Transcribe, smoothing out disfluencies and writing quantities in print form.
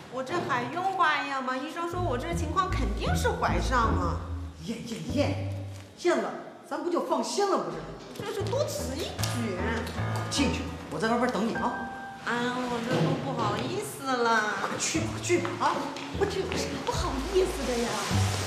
我这还用化验吗？医生说我这情况肯定是怀上了。 验了，咱不就放心了不是？ 这是多此一举。 进去，我在外边等你啊。 我这都不好意思了。 去吧啊！ 我这有啥不好意思的呀？